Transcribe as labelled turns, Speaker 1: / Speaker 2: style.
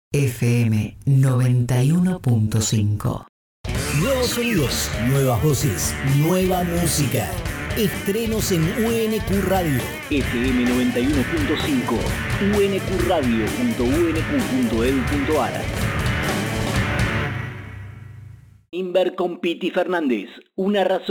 Speaker 1: FM 91.5.
Speaker 2: Nuevos sonidos, nuevas voces, nueva música. Estrenos en UNQ Radio.
Speaker 3: FM 91.5, unqradio.unq.edu.ar. Inver con Piti Fernández, una razón